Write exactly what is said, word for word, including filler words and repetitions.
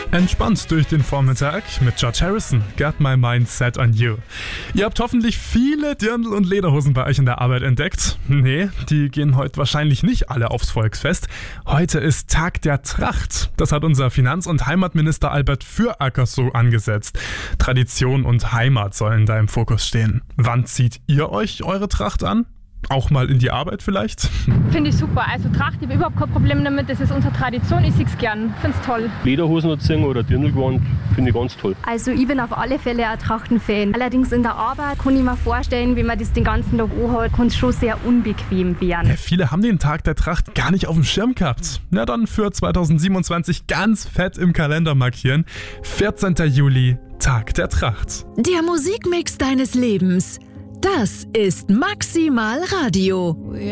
Entspannt durch den Vormittag mit George Harrison, Got My Mind Set on You. Ihr habt hoffentlich viele Dirndl- und Lederhosen bei euch in der Arbeit entdeckt. Nee, die gehen heute wahrscheinlich nicht alle aufs Volksfest. Heute ist Tag der Tracht. Das hat unser Finanz- und Heimatminister Albert Füracker so angesetzt. Tradition und Heimat sollen da im Fokus stehen. Wann zieht ihr euch eure Tracht an? Auch mal in die Arbeit vielleicht? Finde ich super. Also Tracht, ich habe überhaupt kein Problem damit. Das ist unsere Tradition. Ich sehe es gern. Finde es toll. Lederhosen anziehen oder Dirndlgewand finde ich ganz toll. Also ich bin auf alle Fälle ein Trachtenfan. Allerdings in der Arbeit kann ich mir vorstellen, wenn man das den ganzen Tag anhat, kann es schon sehr unbequem werden. Ja, viele haben den Tag der Tracht gar nicht auf dem Schirm gehabt. Na dann für zwanzig siebenundzwanzig ganz fett im Kalender markieren. vierzehnten Juli, Tag der Tracht. Der Musikmix deines Lebens. Das ist Maximal Radio.